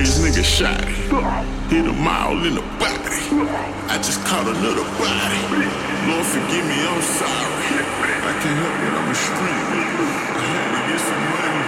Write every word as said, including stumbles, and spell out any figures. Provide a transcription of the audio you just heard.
This nigga shot it. Hit him all in the body. I just caught another body. Lord forgive me, I'm sorry. I can't help it, I'm a street. I had to get some money.